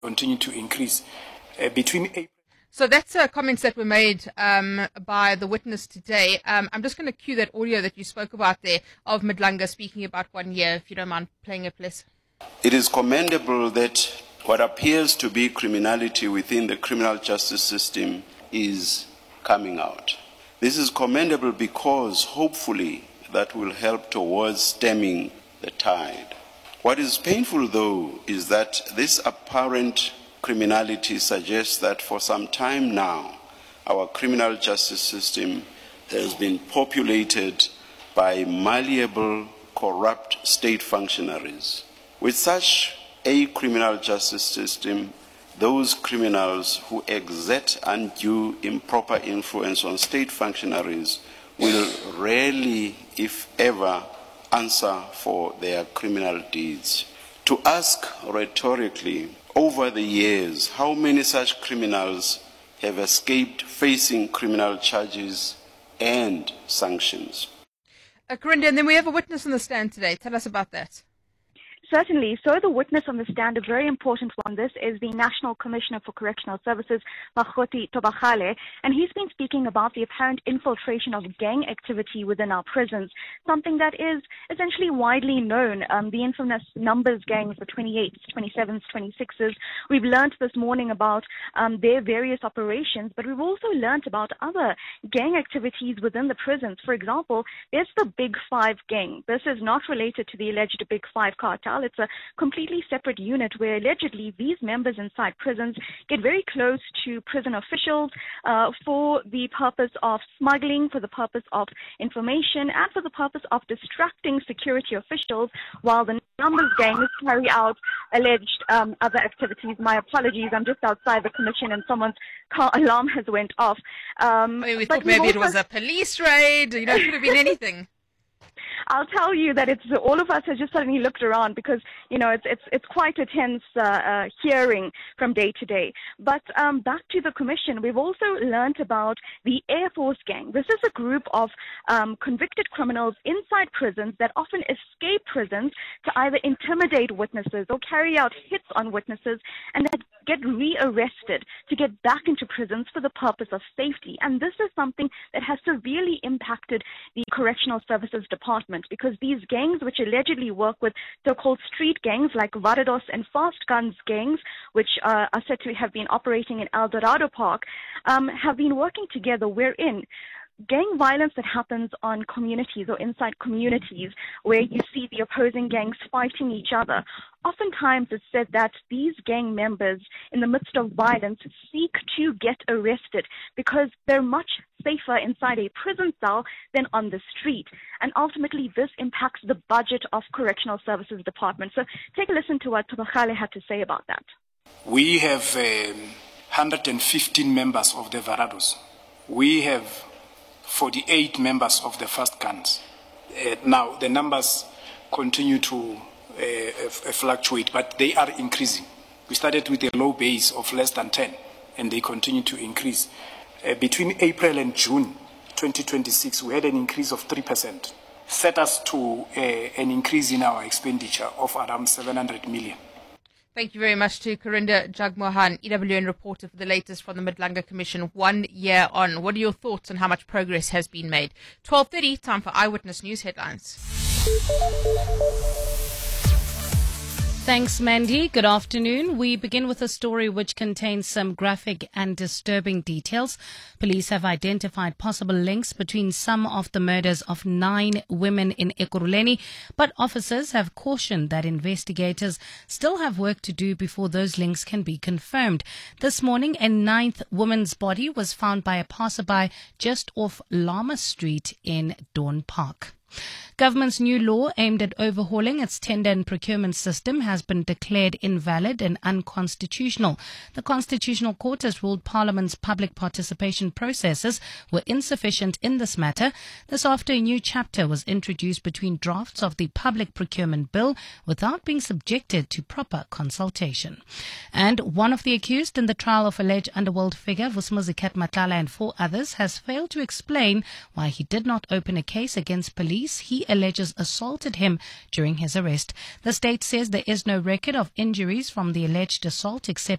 continue to increase between April. So that's comments that were made by the witness today. I'm just going to cue that audio that you spoke about there of Madlanga speaking about 1 year, if you don't mind playing it, please. It is commendable that what appears to be criminality within the criminal justice system is coming out. This is commendable because hopefully that will help towards stemming the tide. What is painful, though, is that this apparent criminality suggests that for some time now, our criminal justice system has been populated by malleable, corrupt state functionaries. With such a criminal justice system, those criminals who exert undue improper influence on state functionaries will rarely, if ever, answer for their criminal deeds. To ask rhetorically, over the years, how many such criminals have escaped facing criminal charges and sanctions? Corinda, and then we have a witness on the stand today. Tell us about that. Certainly. So the witness on the stand, a very important one, this is the National Commissioner for Correctional Services, Makgothi Tobagale, and he's been speaking about the apparent infiltration of gang activity within our prisons, something that is essentially widely known, the infamous numbers gangs, the 28s, 27s, 26s. We've learned this morning about their various operations, but we've also learned about other gang activities within the prisons. For example, there's the Big Five gang. This is not related to the alleged Big Five cartel. It's a completely separate unit where allegedly these members inside prisons get very close to prison officials for the purpose of smuggling, for the purpose of information, and for the purpose of distracting security officials, while the numbers gangs carry out alleged other activities. My apologies, I'm just outside the commission and someone's car alarm has went off. We thought maybe it was a police raid. You know, it could have been anything. I'll tell you that it's all of us have just suddenly looked around because, you know, it's quite a tense hearing from day to day. But back to the commission, we've also learnt about the Air Force gang. This is a group of convicted criminals inside prisons that often escape prisons to either intimidate witnesses or carry out hits on witnesses, and that get rearrested to get back into prisons for the purpose of safety. And this is something that has severely impacted the Correctional Services Department, because these gangs, which allegedly work with so-called street gangs like Varados and Fast Guns gangs, which are said to have been operating in El Dorado Park, have been working together, wherein gang violence that happens on communities or inside communities where you see the opposing gangs fighting each other, oftentimes it's said that these gang members in the midst of violence seek to get arrested because they're much safer inside a prison cell than on the street. And ultimately this impacts the budget of Correctional Services Department. So take a listen to what Tobagale had to say about that. We have 115 members of the Varados. We have 48 members of the Fast Guns. Now, the numbers continue to fluctuate, but they are increasing. We started with a low base of less than 10, and they continue to increase. Between April and June 2026, we had an increase of 3%, set us to an increase in our expenditure of around 700 million. Thank you very much to Corinda Jagmohan, EWN reporter for the latest from the Madlanga Commission 1 year on. What are your thoughts on how much progress has been made? 12:30, time for Eyewitness News headlines. Thanks, Mandy. Good afternoon. We begin with a story which contains some graphic and disturbing details. Police have identified possible links between some of the murders of 9 women in Ekurhuleni, but officers have cautioned that investigators still have work to do before those links can be confirmed. This morning, a 9th woman's body was found by a passerby just off Lama Street in Dawn Park. Government's new law aimed at overhauling its tender and procurement system has been declared invalid and unconstitutional. The Constitutional Court has ruled Parliament's public participation processes were insufficient in this matter. This after a new chapter was introduced between drafts of the Public Procurement Bill without being subjected to proper consultation. And one of the accused in the trial of alleged underworld figure Vusumuzi Matlala and 4 others has failed to explain why he did not open a case against police police he alleges assaulted him during his arrest. The state says there is no record of injuries from the alleged assault except